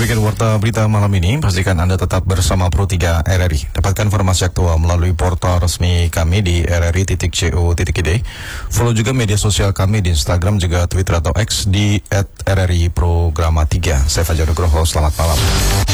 demikian warta berita malam ini. Pastikan Anda tetap bersama Pro 3 RRI. Dapatkan informasi aktual melalui portal resmi kami di rri.co.id. Follow juga media sosial kami di Instagram, juga Twitter atau X di @RRI Programa 3. Saya Fajar Nugroho, selamat malam.